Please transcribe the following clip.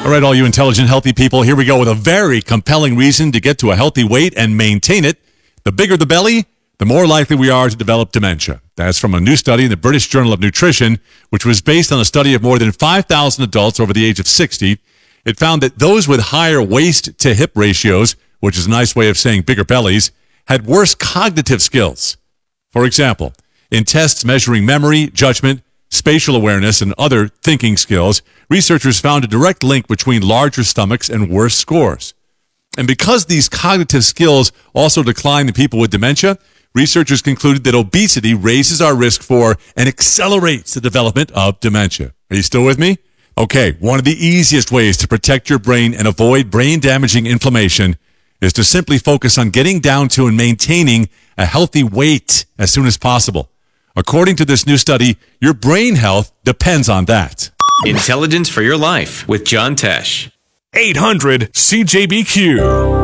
All right, all you intelligent, healthy people, here we go with a very compelling reason to get to a healthy weight and maintain it. The bigger the belly, the more likely we are to develop dementia. That's from a new study in the British Journal of Nutrition, which was based on a study of more than 5,000 adults over the age of 60. It found that those with higher waist-to-hip ratios, which is a nice way of saying bigger bellies, had worse cognitive skills. For example, in tests measuring memory, judgment, spatial awareness, and other thinking skills, researchers found a direct link between larger stomachs and worse scores. And because these cognitive skills also decline in people with dementia, researchers concluded that obesity raises our risk for and accelerates the development of dementia. Are you still with me? Okay, one of the easiest ways to protect your brain and avoid brain-damaging inflammation is to simply focus on getting down to and maintaining a healthy weight as soon as possible. According to this new study, your brain health depends on that. Intelligence for Your Life with John Tesh. 800 CJBQ.